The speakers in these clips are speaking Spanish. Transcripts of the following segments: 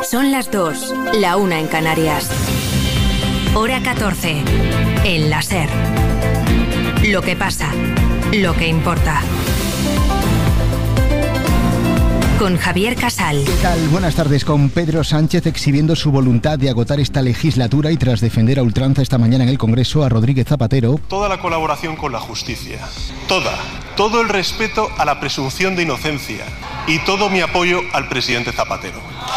Son las 2, la 1 en Canarias. Hora 14, en la SER. Lo que pasa, lo que importa. Con Javier Casal. ¿Qué tal? Buenas tardes. Con Pedro Sánchez exhibiendo su voluntad de agotar esta legislatura y tras defender a ultranza esta mañana en el Congreso a Rodríguez Zapatero. Toda la colaboración con la justicia, todo el respeto a la presunción de inocencia y todo mi apoyo al presidente Zapatero.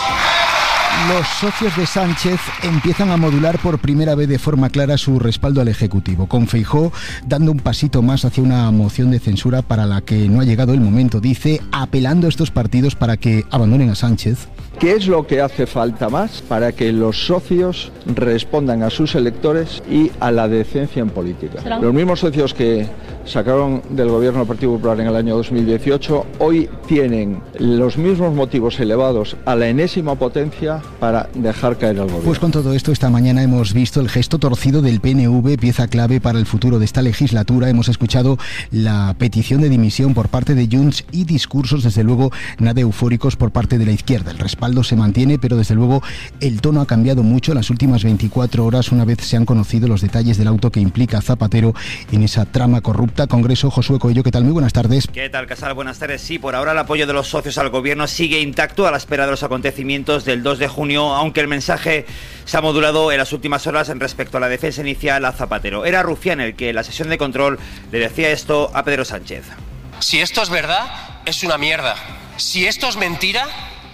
Los socios de Sánchez empiezan a modular por primera vez de forma clara su respaldo al Ejecutivo, con Feijóo dando un pasito más hacia una moción de censura para la que no ha llegado el momento, dice, apelando a estos partidos para que abandonen a Sánchez. ¿Qué es lo que hace falta más para que los socios respondan a sus electores y a la decencia en política? Los mismos socios que sacaron del gobierno del Partido Popular en el año 2018, hoy tienen los mismos motivos elevados a la enésima potencia para dejar caer al gobierno. Pues con todo esto, esta mañana hemos visto el gesto torcido del PNV, pieza clave para el futuro de esta legislatura. Hemos escuchado la petición de dimisión por parte de Junts y discursos, desde luego, nada eufóricos por parte de la izquierda. El respaldo se mantiene, pero desde luego el tono ha cambiado mucho en las últimas 24 horas, una vez se han conocido los detalles del auto que implica a Zapatero en esa trama corrupta. Congreso, Josué Coello, ¿qué tal? Muy buenas tardes. ¿Qué tal, Casal? Buenas tardes. Sí, por ahora el apoyo de los socios al gobierno sigue intacto a la espera de los acontecimientos del 2 de junio, aunque el mensaje se ha modulado en las últimas horas en respecto a la defensa inicial a Zapatero. Era Rufián el que en la sesión de control le decía esto a Pedro Sánchez. Si esto es verdad, es una mierda. Si esto es mentira,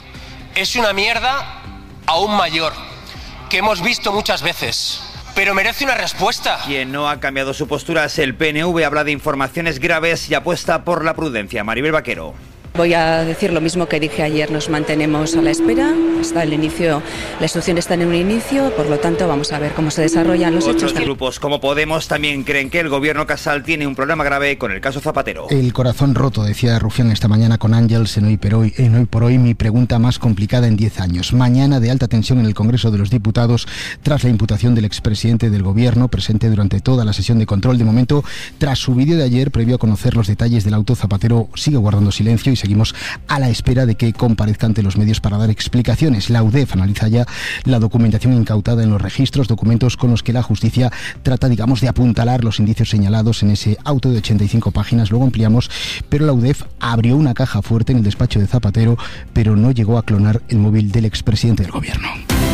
es una mierda aún mayor, que hemos visto muchas veces. Pero merece una respuesta. Quien no ha cambiado su postura es el PNV, habla de informaciones graves y apuesta por la prudencia. Maribel Vaquero. Voy a decir lo mismo que dije ayer, nos mantenemos a la espera, hasta el inicio, la instrucción está en un inicio, por lo tanto vamos a ver cómo se desarrollan los hechos. Otros grupos como Podemos también creen que el gobierno Casal tiene un problema grave con el caso Zapatero. El corazón roto, decía Rufián esta mañana con Ángels en Hoy por Hoy, mi pregunta más complicada en 10 años. Mañana de alta tensión en el Congreso de los Diputados tras la imputación del expresidente del gobierno, presente durante toda la sesión de control. De momento, tras su vídeo de ayer, previo a conocer los detalles del auto, Zapatero sigue guardando silencio y seguimos a la espera de que comparezca ante los medios para dar explicaciones. La UDEF analiza ya la documentación incautada en los registros, documentos con los que la justicia trata, digamos, de apuntalar los indicios señalados en ese auto de 85 páginas. Luego ampliamos, pero la UDEF abrió una caja fuerte en el despacho de Zapatero, pero no llegó a clonar el móvil del expresidente del gobierno.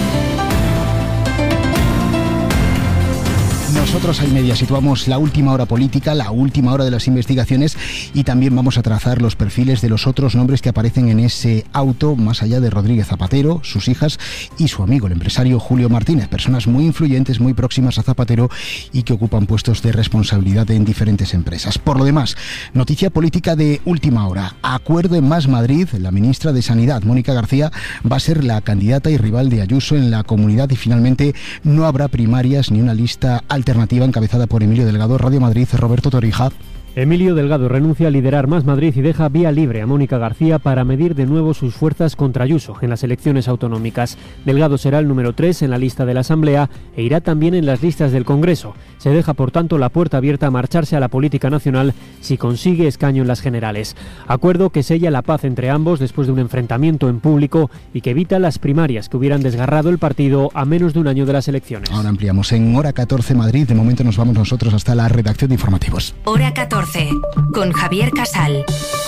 Nosotros al Media situamos la última hora política, la última hora de las investigaciones y también vamos a trazar los perfiles de los otros nombres que aparecen en ese auto, más allá de Rodríguez Zapatero, sus hijas y su amigo, el empresario Julio Martínez, personas muy influyentes, muy próximas a Zapatero y que ocupan puestos de responsabilidad en diferentes empresas. Por lo demás, noticia política de última hora. Acuerdo en Más Madrid, la ministra de Sanidad, Mónica García, va a ser la candidata y rival de Ayuso en la comunidad y finalmente no habrá primarias ni una lista alternativa encabezada por Emilio Delgado. Radio Madrid, Roberto Torija. Emilio Delgado renuncia a liderar Más Madrid y deja vía libre a Mónica García para medir de nuevo sus fuerzas contra Ayuso en las elecciones autonómicas. Delgado será el número 3 en la lista de la Asamblea e irá también en las listas del Congreso. Se deja, por tanto, la puerta abierta a marcharse a la política nacional si consigue escaño en las generales. Acuerdo que sella la paz entre ambos después de un enfrentamiento en público y que evita las primarias que hubieran desgarrado el partido a menos de un año de las elecciones. Ahora ampliamos en Hora 14 Madrid. De momento nos vamos nosotros hasta la redacción de informativos. Hora 14. Con Javier Casal.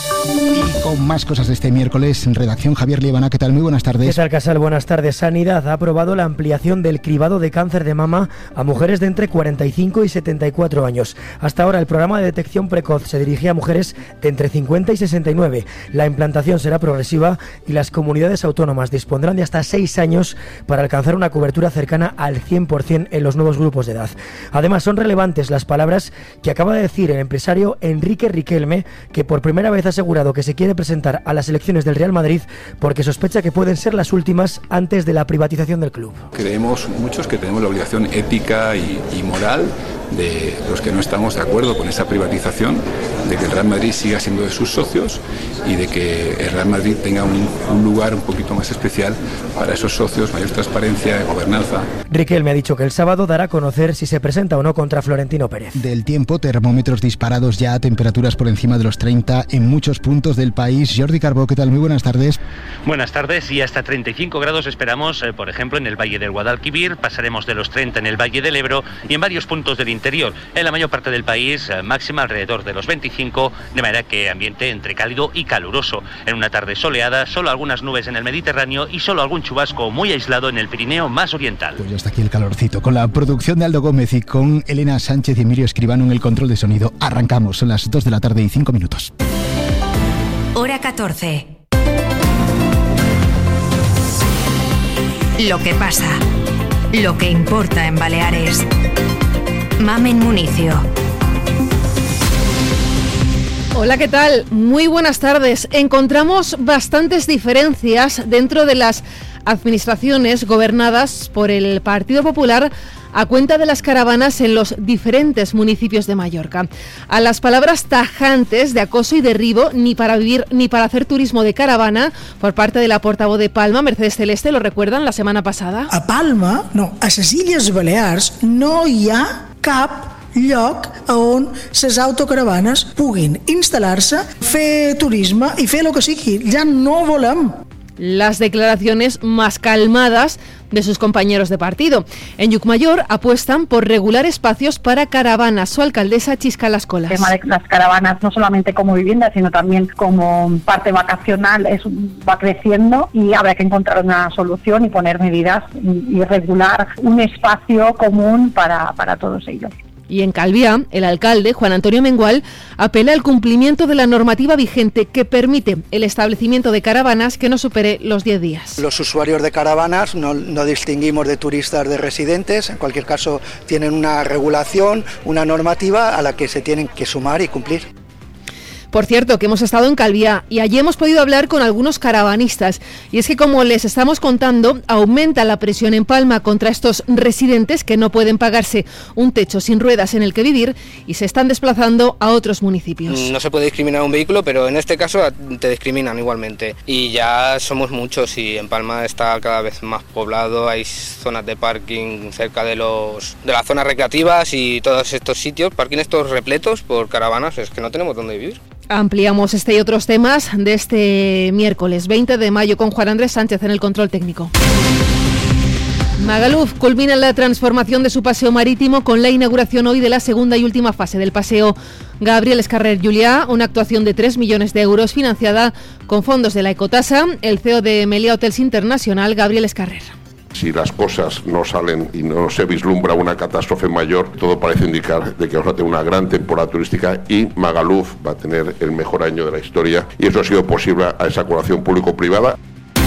Y con más cosas de este miércoles, en redacción, Javier Liebana, ¿qué tal? Muy buenas tardes. ¿Qué tal, Casal? Buenas tardes. Sanidad ha aprobado la ampliación del cribado de cáncer de mama a mujeres de entre 45 y 74 años. Hasta ahora el programa de detección precoz se dirigía a mujeres de entre 50 y 69. La implantación será progresiva y las comunidades autónomas dispondrán de hasta 6 años para alcanzar una cobertura cercana al 100% en los nuevos grupos de edad. Además, son relevantes las palabras que acaba de decir el empresario Enrique Riquelme, que por primera vez ha asegurado que se quiere presentar a las elecciones del Real Madrid porque sospecha que pueden ser las últimas antes de la privatización del club. Creemos muchos que tenemos la obligación ética y moral de los que no estamos de acuerdo con esa privatización, de que el Real Madrid siga siendo de sus socios y de que el Real Madrid tenga un lugar un poquito más especial para esos socios, mayor transparencia, gobernanza. Riquelme ha dicho que el sábado dará a conocer si se presenta o no contra Florentino Pérez. Del tiempo, termómetros disparados Tenemos ya temperaturas por encima de los 30 en muchos puntos del país. Jordi Carbó, ¿qué tal? Muy buenas tardes. Buenas tardes, y hasta 35 grados esperamos, por ejemplo, en el Valle del Guadalquivir. Pasaremos de los 30 en el Valle del Ebro y en varios puntos del interior. En la mayor parte del país, máxima alrededor de los 25, de manera que ambiente entre cálido y caluroso. En una tarde soleada, solo algunas nubes en el Mediterráneo y solo algún chubasco muy aislado en el Pirineo más oriental. Pues ya está aquí el calorcito, con la producción de Aldo Gómez y con Elena Sánchez y Emilio Escribano en el control de sonido. Arrancamos, son las 2 de la tarde y 5 minutos. Hora 14. Lo que pasa, lo que importa en Baleares. Mamen Municio. Hola, ¿qué tal? Muy buenas tardes. Encontramos bastantes diferencias dentro de las administraciones gobernadas por el Partido Popular a cuenta de las caravanas en los diferentes municipios de Mallorca. A las palabras tajantes de acoso y derribo, ni para vivir ni para hacer turismo de caravana, por parte de la portavoz de Palma, Mercedes Celeste, ¿lo recuerdan la semana pasada? A Palma, no, a les Illes Balears no hi ha cap lloc on les autocaravanes puguin instal·lar-se, fer turisme i fer el que sigui. Ja no volem. Las declaraciones más calmadas de sus compañeros de partido. En Llucmajor apuestan por regular espacios para caravanas. Su alcaldesa chisca las colas. El tema de las caravanas, no solamente como vivienda, sino también como parte vacacional, va creciendo y habrá que encontrar una solución y poner medidas y regular un espacio común para todos ellos. Y en Calviá, el alcalde, Juan Antonio Mengual, apela al cumplimiento de la normativa vigente que permite el establecimiento de caravanas que no supere los 10 días. Los usuarios de caravanas no distinguimos de turistas de residentes, en cualquier caso tienen una regulación, una normativa a la que se tienen que sumar y cumplir. Por cierto, que hemos estado en Calviá y allí hemos podido hablar con algunos caravanistas. Y es que, como les estamos contando, aumenta la presión en Palma contra estos residentes que no pueden pagarse un techo sin ruedas en el que vivir y se están desplazando a otros municipios. No se puede discriminar a un vehículo, pero en este caso te discriminan igualmente. Y ya somos muchos y en Palma está cada vez más poblado, hay zonas de parking cerca de las zonas recreativas y todos estos sitios, parking estos repletos por caravanas, es que no tenemos dónde vivir. Ampliamos este y otros temas de este miércoles 20 de mayo con Juan Andrés Sánchez en el control técnico. Magaluf culmina la transformación de su paseo marítimo con la inauguración hoy de la segunda y última fase del paseo Gabriel Escarrer Julià, una actuación de 3 millones de euros financiada con fondos de la Ecotasa. El CEO de Meliá Hotels International, Gabriel Escarrer. Si las cosas no salen y no se vislumbra una catástrofe mayor, todo parece indicar de que vamos a tener una gran temporada turística y Magaluf va a tener el mejor año de la historia, y eso ha sido posible a esa colaboración público-privada.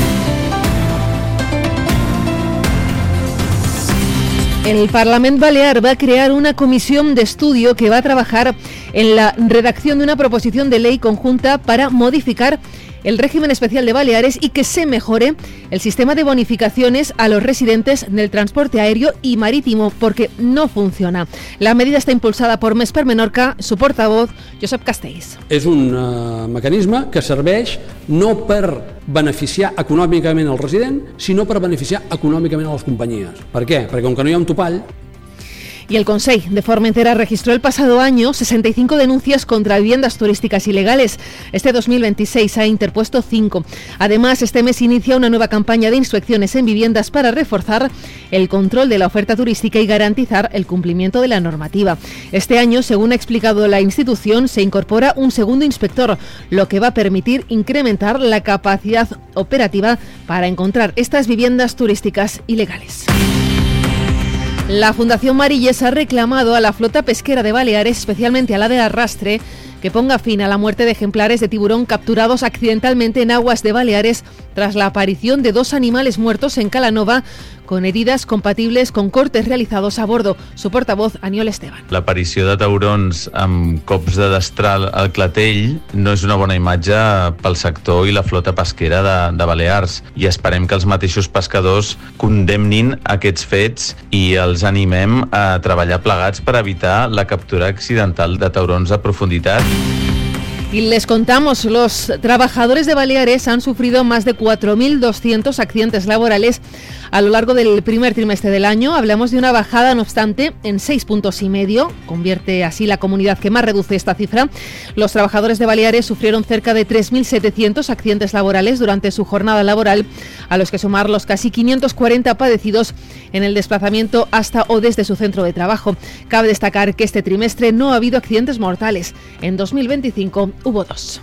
El Parlament Balear va a crear una comisión de estudio que va a trabajar en la redacción de una proposición de ley conjunta para modificar el régimen especial de Baleares y que se mejore el sistema de bonificaciones a los residentes del transporte aéreo y marítimo, porque no funciona. La medida está impulsada por Més per Menorca, su portavoz, Josep Castells. És un mecanisme que serveix no per beneficiar econòmicament al resident, sinó per beneficiar econòmicament a les companyies. Per què? Perquè com que no hi ha un topall. Y el Consell de Formentera registró el pasado año 65 denuncias contra viviendas turísticas ilegales. Este 2026 ha interpuesto 5. Además, este mes inicia una nueva campaña de inspecciones en viviendas para reforzar el control de la oferta turística y garantizar el cumplimiento de la normativa. Este año, según ha explicado la institución, se incorpora un segundo inspector, lo que va a permitir incrementar la capacidad operativa para encontrar estas viviendas turísticas ilegales. La Fundación Marilles ha reclamado a la flota pesquera de Baleares, especialmente a la de arrastre, que ponga fin a la muerte de ejemplares de tiburón capturados accidentalmente en aguas de Baleares tras la aparición de 2 animales muertos en Calanova con heridas compatibles con cortes realizados a bordo. Su portavoz, Aniol Esteban. L'aparició de taurons amb cops de destral al clatell no és una bona imatge pel sector i la flota pesquera de Balears, i esperem que els mateixos pescadors condemnin aquests fets i els animem a treballar plegats per evitar la captura accidental de taurons a profunditat. Y les contamos, los trabajadores de Baleares han sufrido más de 4.200 accidentes laborales a lo largo del primer trimestre del año. Hablamos de una bajada, no obstante, en 6,5 puntos. Convierte así la comunidad que más reduce esta cifra. Los trabajadores de Baleares sufrieron cerca de 3.700 accidentes laborales durante su jornada laboral, a los que sumar los casi 540 padecidos en el desplazamiento hasta o desde su centro de trabajo. Cabe destacar que este trimestre no ha habido accidentes mortales. En 2025 hubo 2.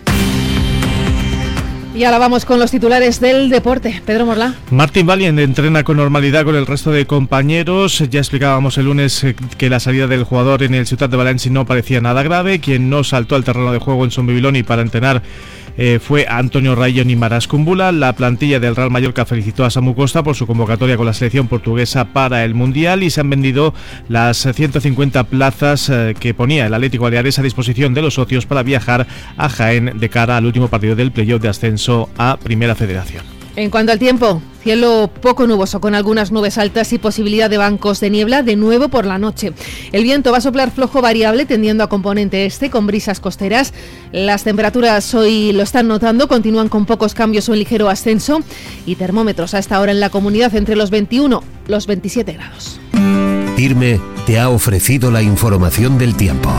Y ahora vamos con los titulares del deporte. Pedro Morlá. Martín Valiente entrena con normalidad con el resto de compañeros. Ya explicábamos el lunes que la salida del jugador en el Ciutat de Valencia no parecía nada grave. Quien no saltó al terreno de juego en Son Bibiloni para entrenar fue Antonio Rayón y Marás Kumbula. La plantilla del Real Mallorca felicitó a Samu Costa por su convocatoria con la selección portuguesa para el Mundial y se han vendido las 150 plazas que ponía el Atlético Baleares a disposición de los socios para viajar a Jaén de cara al último partido del playoff de ascenso a Primera Federación. En cuanto al tiempo, cielo poco nuboso con algunas nubes altas y posibilidad de bancos de niebla de nuevo por la noche. El viento va a soplar flojo variable tendiendo a componente este con brisas costeras. Las temperaturas hoy lo están notando, continúan con pocos cambios o en ligero ascenso y termómetros a esta hora en la comunidad entre los 21 y los 27 grados. TIRME te ha ofrecido la información del tiempo.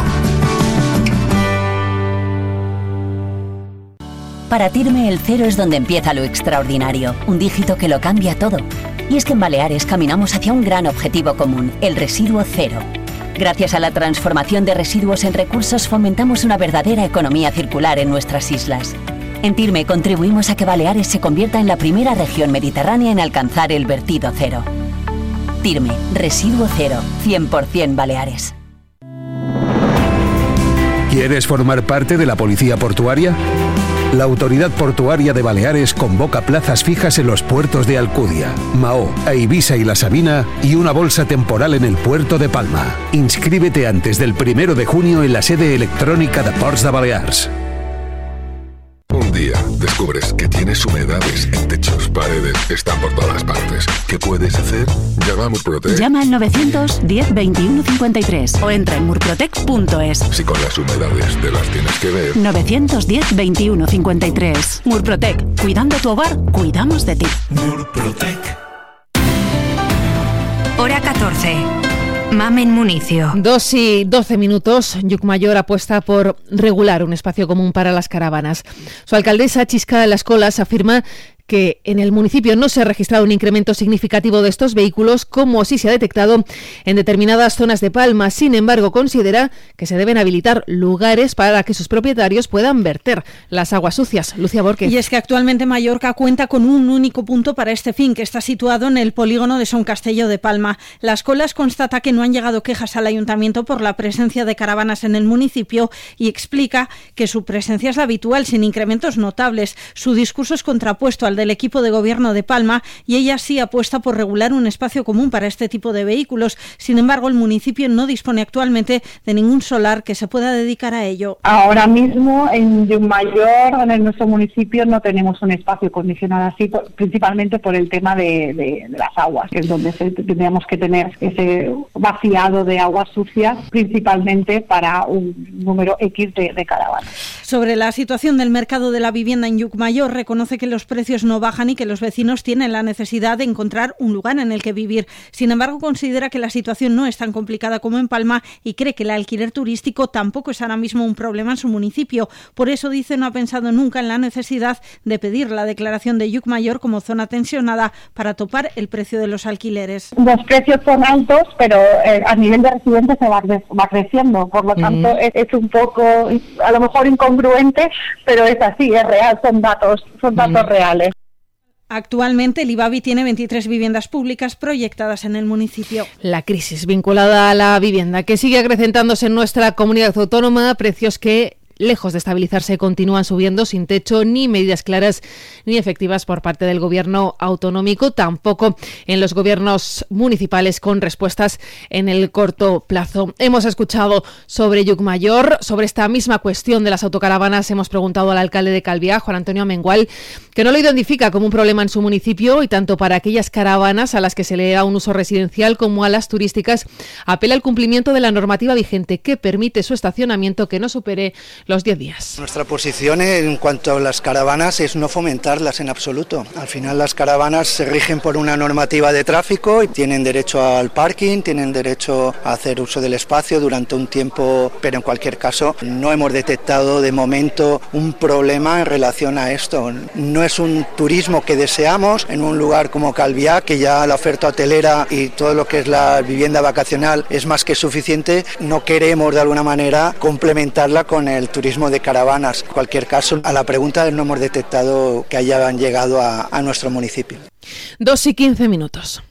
Para TIRME el 0 es donde empieza lo extraordinario, un dígito que lo cambia todo. Y es que en Baleares caminamos hacia un gran objetivo común, el residuo cero. Gracias a la transformación de residuos en recursos fomentamos una verdadera economía circular en nuestras islas. En TIRME contribuimos a que Baleares se convierta en la primera región mediterránea en alcanzar el vertido cero. TIRME, residuo cero, 100% Baleares. ¿Quieres formar parte de la Policía Portuaria? La Autoridad Portuaria de Baleares convoca plazas fijas en los puertos de Alcudia, Mahó, Eivissa y La Sabina y una bolsa temporal en el puerto de Palma. Inscríbete antes del 1 de junio en la sede electrónica de Ports de Balears. Un día descubres que tienes humedades en techos, paredes, están por todas partes. ¿Qué puedes hacer? Llama a Murprotec. Llama al 910 21 53 o entra en murprotec.es. Si con las humedades te las tienes que ver. 910 21 53. Murprotec. Cuidando tu hogar, cuidamos de ti. Murprotec. Hora 14. Mamen Municio. 2:12 minutos. Llucmayor apuesta por regular un espacio común para las caravanas. Su alcaldesa, Chisca Las Colas, afirma que en el municipio no se ha registrado un incremento significativo de estos vehículos, como sí se ha detectado en determinadas zonas de Palma. Sin embargo, considera que se deben habilitar lugares para que sus propietarios puedan verter las aguas sucias. Lucía Borquez. Y es que actualmente Mallorca cuenta con un único punto para este fin, que está situado en el polígono de Son Castelló de Palma. Las Colas constata que no han llegado quejas al ayuntamiento por la presencia de caravanas en el municipio y explica que su presencia es la habitual, sin incrementos notables. Su discurso es contrapuesto al del equipo de gobierno de Palma y ella sí apuesta por regular un espacio común para este tipo de vehículos. Sin embargo, el municipio no dispone actualmente de ningún solar que se pueda dedicar a ello. Ahora mismo en Llucmayor, en nuestro municipio, no tenemos un espacio condicionado así, principalmente por el tema de las aguas, que es donde tendríamos que tener ese vaciado de aguas sucias, principalmente para un número X de caravanas. Sobre la situación del mercado de la vivienda en Llucmayor, reconoce que los precios no bajan y que los vecinos tienen la necesidad de encontrar un lugar en el que vivir. Sin embargo, considera que la situación no es tan complicada como en Palma y cree que el alquiler turístico tampoco es ahora mismo un problema en su municipio. Por eso, dice, no ha pensado nunca en la necesidad de pedir la declaración de Llucmayor como zona tensionada para topar el precio de los alquileres. Los precios son altos, pero a nivel de residentes se va creciendo. Por lo tanto, es un poco, a lo mejor incongruente, pero es así, es real, son datos reales. Actualmente el IBABI tiene 23 viviendas públicas proyectadas en el municipio. La crisis vinculada a la vivienda que sigue acrecentándose en nuestra comunidad autónoma, precios que, lejos de estabilizarse, continúan subiendo sin techo ni medidas claras ni efectivas por parte del gobierno autonómico, tampoco en los gobiernos municipales con respuestas en el corto plazo. Hemos escuchado sobre Llucmayor, sobre esta misma cuestión de las autocaravanas, hemos preguntado al alcalde de Calviá, Juan Antonio Amengual, que no lo identifica como un problema en su municipio y tanto para aquellas caravanas a las que se le da un uso residencial como a las turísticas, apela al cumplimiento de la normativa vigente que permite su estacionamiento que no supere los 10 días. Nuestra posición en cuanto a las caravanas es no fomentarlas en absoluto. Al final las caravanas se rigen por una normativa de tráfico y tienen derecho al parking, tienen derecho a hacer uso del espacio durante un tiempo, pero en cualquier caso no hemos detectado de momento un problema en relación a esto. No es un turismo que deseamos en un lugar como Calviá, que ya la oferta hotelera y todo lo que es la vivienda vacacional es más que suficiente. No queremos de alguna manera complementarla con el turismo de caravanas. En cualquier caso, a la pregunta no hemos detectado que hayan llegado a nuestro municipio. 2:15.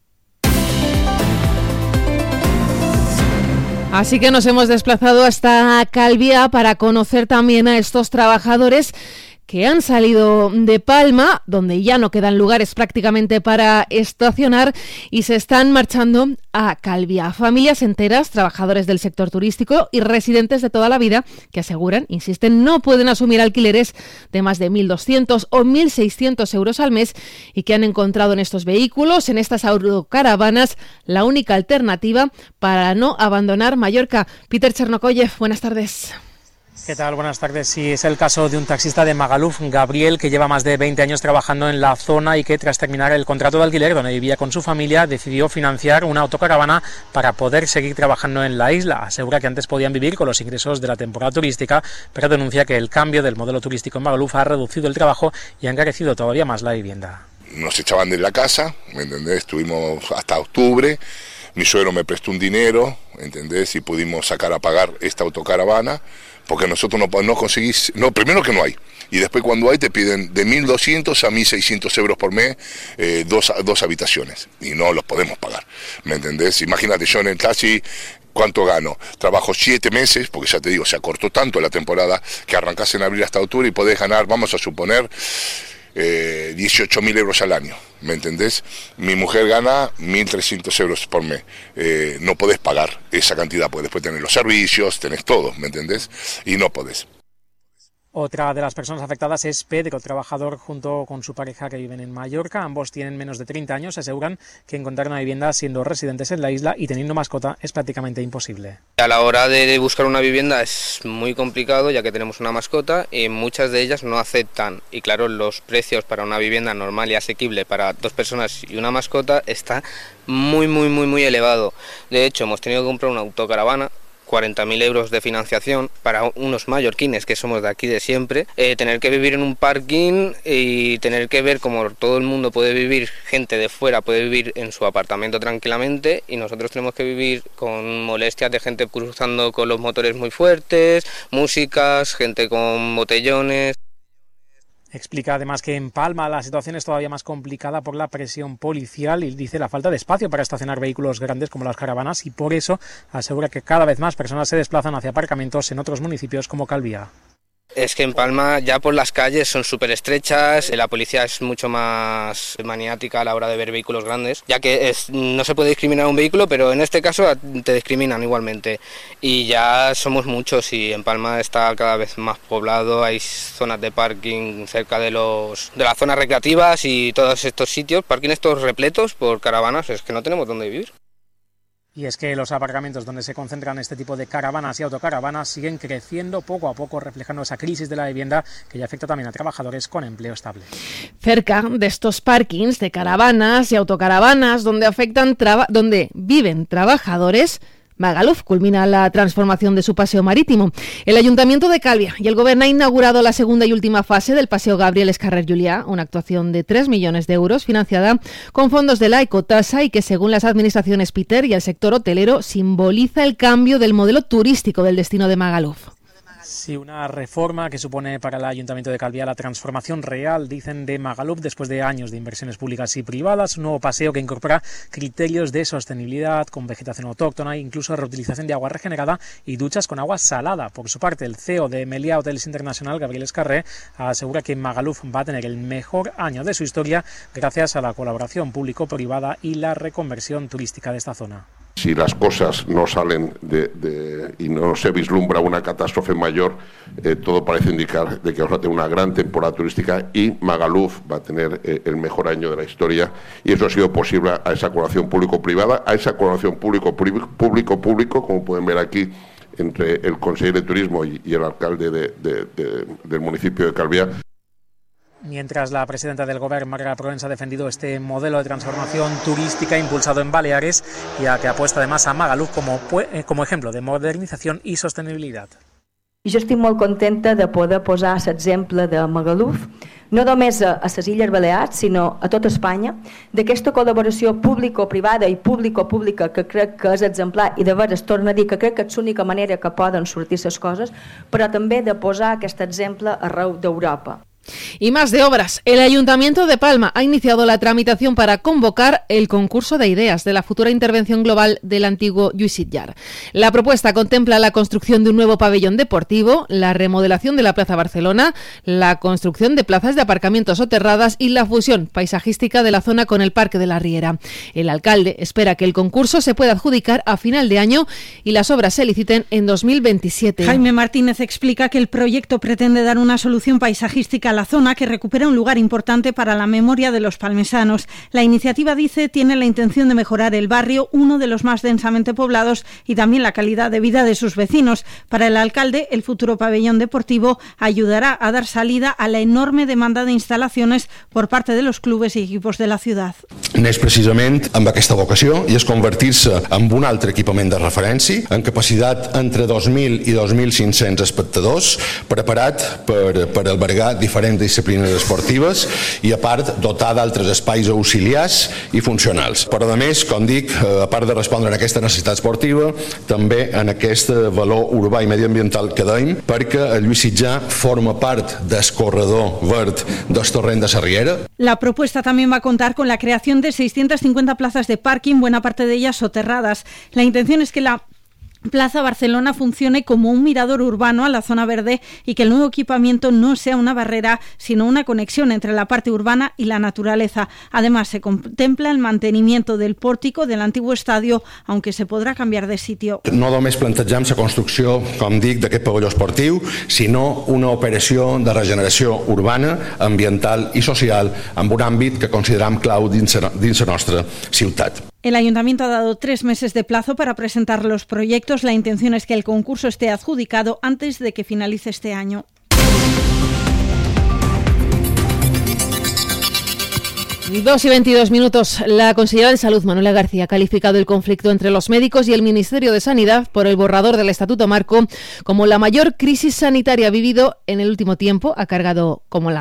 Así que nos hemos desplazado hasta Calviá para conocer también a estos trabajadores que han salido de Palma, donde ya no quedan lugares prácticamente para estacionar, y se están marchando a Calviá. Familias enteras, trabajadores del sector turístico y residentes de toda la vida que aseguran, insisten, no pueden asumir alquileres de más de 1.200 o 1.600 euros al mes y que han encontrado en estos vehículos, en estas autocaravanas, la única alternativa para no abandonar Mallorca. Peter Chernokoyev, buenas tardes. ¿Qué tal? Buenas tardes. Sí, es el caso de un taxista de Magaluf, Gabriel, que lleva más de 20 años trabajando en la zona y que tras terminar el contrato de alquiler donde vivía con su familia decidió financiar una autocaravana para poder seguir trabajando en la isla. Asegura que antes podían vivir con los ingresos de la temporada turística, pero denuncia que el cambio del modelo turístico en Magaluf ha reducido el trabajo y ha encarecido todavía más la vivienda. Nos echaban de la casa, ¿me entendés? Estuvimos hasta octubre. Mi suegro me prestó un dinero, ¿entendés? Y pudimos sacar a pagar esta autocaravana, porque nosotros no conseguís, primero que no hay, y después cuando hay te piden de 1.200 a 1.600 euros por mes, dos habitaciones, y no los podemos pagar, ¿me entendés? Imagínate, yo en el taxi, ¿cuánto gano? Trabajo 7 meses, porque ya te digo, se acortó tanto la temporada, que arrancás en abril hasta octubre y podés ganar, vamos a suponer, 18.000 euros al año, ¿me entendés? Mi mujer gana 1.300 euros por mes. No podés pagar esa cantidad, porque después tenés los servicios, tenés todo, ¿me entendés? Y no podés. Otra de las personas afectadas es Pedro, trabajador junto con su pareja que viven en Mallorca. Ambos tienen menos de 30 años. Aseguran que encontrar una vivienda siendo residentes en la isla y teniendo mascota es prácticamente imposible. A la hora de buscar una vivienda es muy complicado, ya que tenemos una mascota y muchas de ellas no aceptan. Y claro, los precios para una vivienda normal y asequible para 2 personas y una mascota está muy elevado. De hecho, hemos tenido que comprar una autocaravana, 40.000 euros de financiación para unos mallorquines que somos de aquí de siempre, tener que vivir en un parking y tener que ver cómo todo el mundo puede vivir, gente de fuera puede vivir en su apartamento tranquilamente y nosotros tenemos que vivir con molestias de gente cruzando con los motores muy fuertes, músicas, gente con botellones. Explica además que en Palma la situación es todavía más complicada por la presión policial y dice la falta de espacio para estacionar vehículos grandes como las caravanas y por eso asegura que cada vez más personas se desplazan hacia aparcamientos en otros municipios como Calviá. Es que en Palma ya por las calles son súper estrechas, la policía es mucho más maniática a la hora de ver vehículos grandes, ya que no se puede discriminar un vehículo, pero en este caso te discriminan igualmente. Y ya somos muchos y en Palma está cada vez más poblado, hay zonas de parking cerca de las zonas recreativas y todos estos sitios, parking estos repletos por caravanas, es que no tenemos dónde vivir. Y es que los aparcamientos donde se concentran este tipo de caravanas y autocaravanas siguen creciendo poco a poco, reflejando esa crisis de la vivienda que ya afecta también a trabajadores con empleo estable. Cerca de estos parkings de caravanas y autocaravanas donde viven trabajadores, Magaluf culmina la transformación de su paseo marítimo. El Ayuntamiento de Calviá y el Gobierno han inaugurado la segunda y última fase del paseo Gabriel Escarrer Juliá, una actuación de 3 millones de euros financiada con fondos de la Ecotasa y que, según las administraciones Peter y el sector hotelero, simboliza el cambio del modelo turístico del destino de Magaluf. Sí, una reforma que supone para el Ayuntamiento de Calviá la transformación real, dicen, de Magaluf después de años de inversiones públicas y privadas. Un nuevo paseo que incorpora criterios de sostenibilidad con vegetación autóctona, incluso reutilización de agua regenerada y duchas con agua salada. Por su parte, el CEO de Meliá Hotels International, Gabriel Escarrer, asegura que Magaluf va a tener el mejor año de su historia gracias a la colaboración público-privada y la reconversión turística de esta zona. Si las cosas no salen y no se vislumbra una catástrofe mayor, todo parece indicar de que vamos a tener una gran temporada turística y Magaluf va a tener el mejor año de la historia, y eso ha sido posible a esa colaboración público-privada, a esa colaboración público-público, como pueden ver aquí, entre el Conseller de Turismo y el alcalde del municipio de Calviá. Mientras la presidenta del Gobierno, Marga Proens, ha defendido este modelo de transformación turística impulsado en Baleares y a que apuesta además a Magaluf como ejemplo de modernización y sostenibilidad. I jo estic molt contenta de poder posar l'exemple de Magaluf, no només a les Illes Balears, sinó a tota Espanya, d'aquesta col·laboració público-privada i público-pública que crec que és exemplar i de veres torno a dir que crec que és l'única manera que poden sortir les coses, però també de posar aquest exemple arreu d'Europa. Y más de obras. El Ayuntamiento de Palma ha iniciado la tramitación para convocar el concurso de ideas de la futura intervención global del antiguo Lluís Sitjar. La propuesta contempla la construcción de un nuevo pabellón deportivo, la remodelación de la Plaza Barcelona, la construcción de plazas de aparcamiento soterradas y la fusión paisajística de la zona con el Parque de la Riera. El alcalde espera que el concurso se pueda adjudicar a final de año y las obras se liciten en 2027. Jaime Martínez explica que el proyecto pretende dar una solución paisajística a la zona que recupera un lugar importante para la memoria de los palmesanos. La iniciativa, dice, tiene la intención de mejorar el barrio, uno de los más densamente poblados, y también la calidad de vida de sus vecinos. Para el alcalde, el futuro pabellón deportivo ayudará a dar salida a la enorme demanda de instalaciones por parte de los clubes y equipos de la ciudad. Neix precisament amb aquesta vocació i és convertir-se en un altre equipament de referència en capacitat entre 2.000 i 2.500 espectadors, preparat per albergar diferents disciplines esportives i, a part, dotar d'altres espais auxiliars i funcionals. Però, a més, com dic, a part de respondre a aquesta necessitat esportiva, també en aquest valor urbà i mediambiental que dèiem, perquè el Lluís Sitjar forma part del corredor verd del torrent de la Riera. La propuesta también va a contar con la creación de 650 plazas de parking, buena parte de ellas soterradas. La intención es que la Plaza Barcelona funcione como un mirador urbano a la zona verde y que el nuevo equipamiento no sea una barrera, sino una conexión entre la parte urbana y la naturaleza. Además, se contempla el mantenimiento del pórtico del antiguo estadio, aunque se podrà canviar de sitio. No només plantegem la construcció, com dic, d'aquest pavelló esportiu, sinó una operació de regeneració urbana, ambiental i social amb un àmbit que consideram clau dins la nostra ciutat. El Ayuntamiento ha dado 3 meses de plazo para presentar los proyectos. La intención es que el concurso esté adjudicado antes de que finalice este año. 2:22. La consellera de Salud, Manuela García, ha calificado el conflicto entre los médicos y el Ministerio de Sanidad por el borrador del Estatuto Marco como la mayor crisis sanitaria vivido en el último tiempo. Ha cargado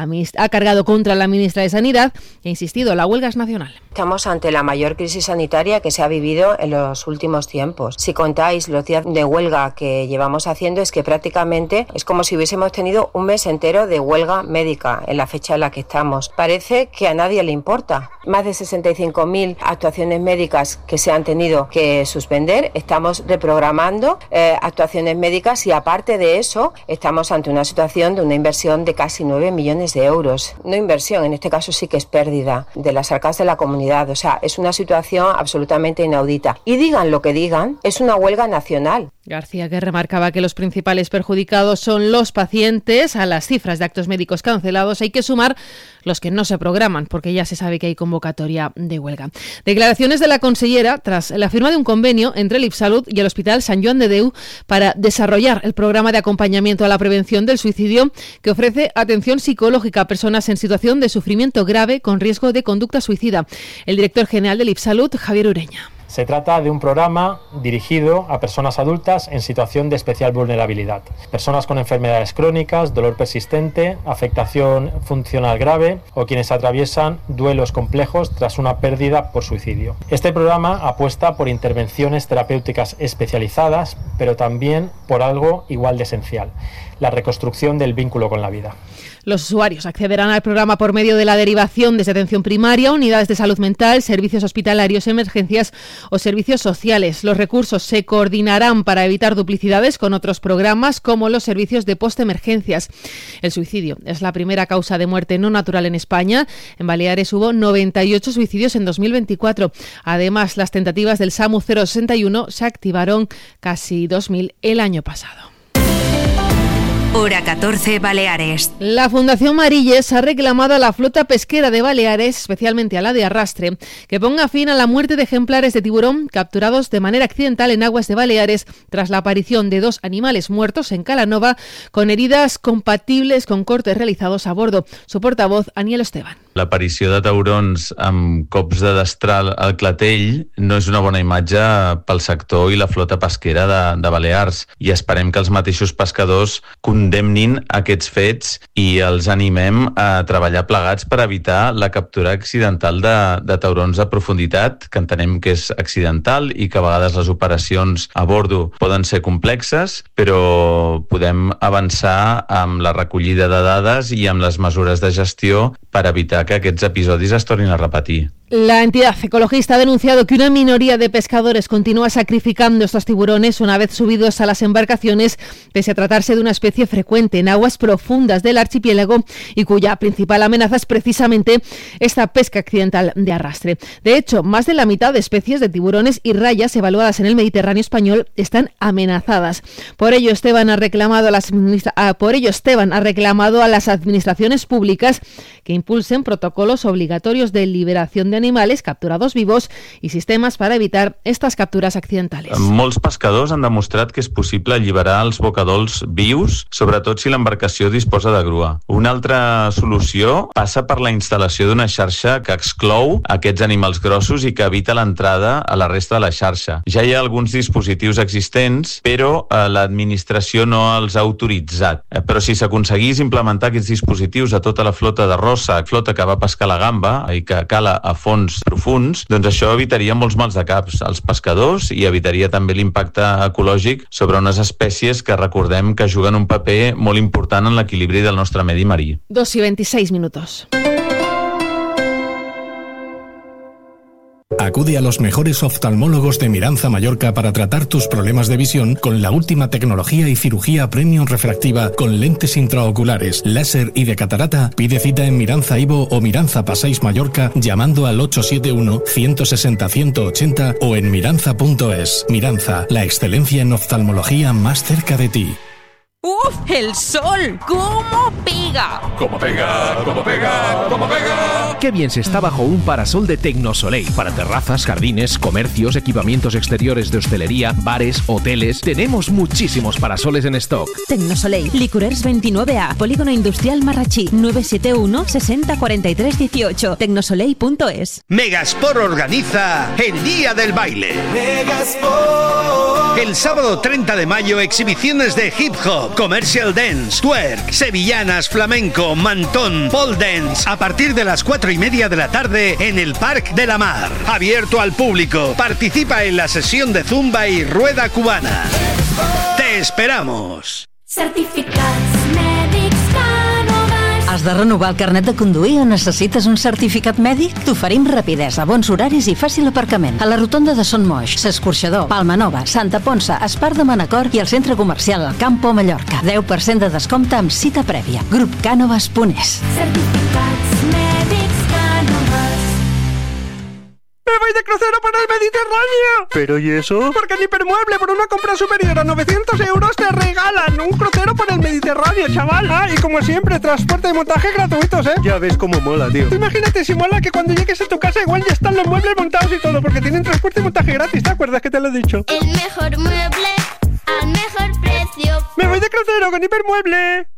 contra la ministra de Sanidad y ha insistido, la huelga es nacional. Estamos ante la mayor crisis sanitaria que se ha vivido en los últimos tiempos. Si contáis los días de huelga que llevamos haciendo, es que prácticamente es como si hubiésemos tenido un mes entero de huelga médica en la fecha en la que estamos. Parece que a nadie le importa. Más de 65.000 actuaciones médicas que se han tenido que suspender. Estamos reprogramando actuaciones médicas y, aparte de eso, estamos ante una situación de una inversión de casi 9 millones de euros. No inversión, en este caso sí que es pérdida de las arcas de la comunidad. O sea, es una situación absolutamente inaudita. Y digan lo que digan, es una huelga nacional. García, que remarcaba que los principales perjudicados son los pacientes. A las cifras de actos médicos cancelados hay que sumar los que no se programan, porque ya se sabe que hay convocatoria de huelga. Declaraciones de la consellera tras la firma de un convenio entre el IPSalud y el Hospital Sant Joan de Déu para desarrollar el programa de acompañamiento a la prevención del suicidio, que ofrece atención psicológica a personas en situación de sufrimiento grave con riesgo de conducta suicida. El director general del IPSalud, Javier Ureña. Se trata de un programa dirigido a personas adultas en situación de especial vulnerabilidad, personas con enfermedades crónicas, dolor persistente, afectación funcional grave o quienes atraviesan duelos complejos tras una pérdida por suicidio. Este programa apuesta por intervenciones terapéuticas especializadas, pero también por algo igual de esencial: la reconstrucción del vínculo con la vida. Los usuarios accederán al programa por medio de la derivación desde atención primaria, unidades de salud mental, servicios hospitalarios, emergencias o servicios sociales. Los recursos se coordinarán para evitar duplicidades con otros programas, como los servicios de postemergencias. El suicidio es la primera causa de muerte no natural en España. En Baleares hubo 98 suicidios en 2024. Además, las tentativas del SAMU 061 se activaron casi 2.000 el año pasado. Hora 14, Baleares. La Fundación Marilles ha reclamado a la flota pesquera de Baleares, especialmente a la de arrastre, que ponga fin a la muerte de ejemplares de tiburón capturados de manera accidental en aguas de Baleares tras la aparición de 2 animales muertos en Calanova con heridas compatibles con cortes realizados a bordo. Su portavoz, Aniel Esteban. L'aparició de taurons amb cops de destral al clatell no és una bona imatge pel sector i la flota pesquera de Balears, i esperem que els mateixos pescadors condemnin aquests fets i els animem a treballar plegats per evitar la captura accidental de taurons de profunditat, que entenem que és accidental i que a vegades les operacions a bordo poden ser complexes, però podem avançar amb la recollida de dades i amb les mesures de gestió per evitar que aquests episodis es tornin a repetir. La entidad ecologista ha denunciado que una minoría de pescadores continúa sacrificando estos tiburones una vez subidos a las embarcaciones, pese a tratarse de una especie frecuente en aguas profundas del archipiélago y cuya principal amenaza es precisamente esta pesca accidental de arrastre. De hecho, más de la mitad de especies de tiburones y rayas evaluadas en el Mediterráneo español están amenazadas. Por ello, Esteban ha reclamado a las administraciones públicas que impulsen protocolos obligatorios de liberación de animales capturados vivos i sistemes per evitar estas captures accidentales. Molts pescadors han demostrat que és possible alliberar els bocadols vius, sobretot si l'embarcació disposa de grua. Una altra solució passa per la instal·lació d'una xarxa que exclou aquests animals grossos i que evita l'entrada a la resta de la xarxa. Ja hi ha alguns dispositius existents, però l'administració no els ha autoritzat. Però si s'aconseguís implementar aquests dispositius a tota la flota de rossa, flota que va pescar la gamba i que cala a fons profuns, doncs això evitaria molts mals de caps als pescadors i evitaria també l'impacte ecològic sobre unes espècies que recordem que juguen un paper molt important en l'equilibri del nostre medi marí. 2:26. Acude a los mejores oftalmólogos de Miranza, Mallorca, para tratar tus problemas de visión con la última tecnología y cirugía premium refractiva con lentes intraoculares, láser y de catarata. Pide cita en Miranza Ivo o Miranza Passeig Mallorca llamando al 871-160-180 o en miranza.es. Miranza, la excelencia en oftalmología más cerca de ti. ¡Uf! ¡El sol! ¿Cómo pega? ¡Cómo pega! ¡Cómo pega! ¡Cómo pega! Qué bien se está bajo un parasol de Tecnosoleil. Para terrazas, jardines, comercios, equipamientos exteriores de hostelería, bares, hoteles. Tenemos muchísimos parasoles en stock. Tecnosoleil, Licurers 29A, Polígono Industrial Marrachí, 971 60 43 18. Tecnosoleil.es. Megasport organiza el Día del Baile. Megasport. El sábado 30 de mayo, exhibiciones de hip hop, commercial dance, twerk, sevillanas, flamenco, mantón, pole dance, a partir de las 4:30 de la tarde en el Parc de la Mar. Abierto al público. Participa en la sesión de zumba y rueda cubana. ¡Te esperamos! Certificats mèdics Canovas. Has de renovar el carnet de conduir o necessites un certificat mèdic? T'oferim rapidesa, bons horaris i fàcil aparcament. A la rotonda de Son Moix, S'Escorxador, Palma Nova, Santa Ponça, Espar de Manacor i el centre comercial El Campo, Mallorca. 10% de descompte amb cita prèvia. Grupcanovas.es. Certificats mèdics Canovas. ¡Me voy de crucero por el Mediterráneo! ¿Pero y eso? Porque en Hipermueble, por una compra superior a 900 euros, te regalan un crucero por el Mediterráneo, chaval. Ah, y como siempre, transporte y montaje gratuitos, ¿eh? Ya ves cómo mola, tío. Imagínate si mola que cuando llegues a tu casa igual ya están los muebles montados y todo, porque tienen transporte y montaje gratis, ¿te acuerdas que te lo he dicho? El mejor mueble al mejor precio. ¡Me voy de crucero con Hipermueble!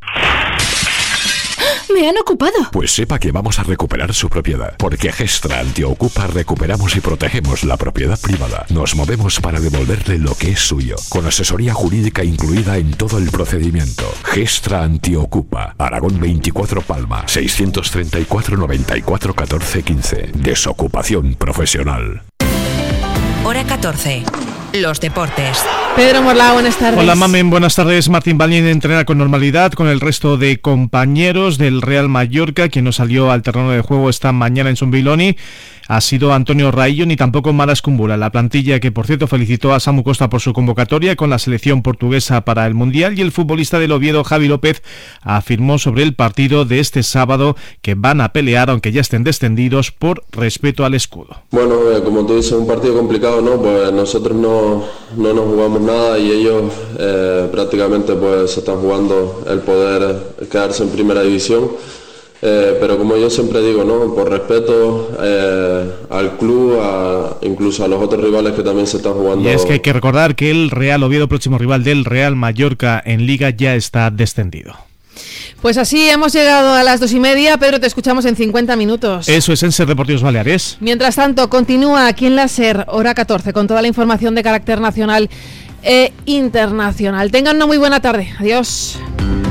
¡Me han ocupado! Pues sepa que vamos a recuperar su propiedad, porque Gestra Antiocupa recuperamos y protegemos la propiedad privada. Nos movemos para devolverle lo que es suyo, con asesoría jurídica incluida en todo el procedimiento. Gestra Antiocupa, Aragón 24 Palma, 634 94 14 15. Desocupación profesional. Hora 14. Los deportes. Pedro Morla, buenas tardes. Hola, Mamen, buenas tardes. Martín Balín entrena con normalidad con el resto de compañeros del Real Mallorca, quien no salió al terreno de juego esta mañana en Zumbiloni. ha sido Antonio Raillo ni tampoco Maras Kumbula. La plantilla que, por cierto, felicitó a Samu Costa por su convocatoria con la selección portuguesa para el Mundial, y el futbolista del Oviedo, Javi López, afirmó sobre el partido de este sábado que van a pelear, aunque ya estén descendidos, por respeto al escudo. Bueno, como tú dices, un partido complicado, ¿no? Pues nosotros no nos jugamos nada y ellos prácticamente pues se están jugando el poder quedarse en primera división. Pero como yo siempre digo, ¿no? Por respeto al club, incluso a los otros rivales que también se están jugando. Y es que hay que recordar que el Real Oviedo, próximo rival del Real Mallorca en Liga, ya está descendido. Pues así hemos llegado a las 2:30. Pedro, te escuchamos en 50 minutos. Eso es en SER Deportivos Baleares. Mientras tanto, continúa aquí en la SER, hora 14, con toda la información de carácter nacional e internacional. Tengan una muy buena tarde. Adiós.